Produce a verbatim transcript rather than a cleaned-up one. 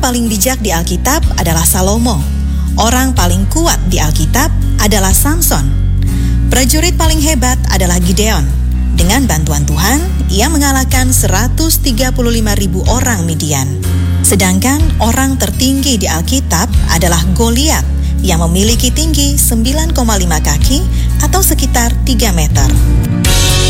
paling bijak di Alkitab adalah Salomo. Orang paling kuat di Alkitab adalah Samson. Prajurit paling hebat adalah Gideon. Dengan bantuan Tuhan, ia mengalahkan seratus tiga puluh lima ribu orang Midian. Sedangkan orang tertinggi di Alkitab adalah Goliat yang memiliki tinggi sembilan koma lima kaki atau sekitar tiga meter.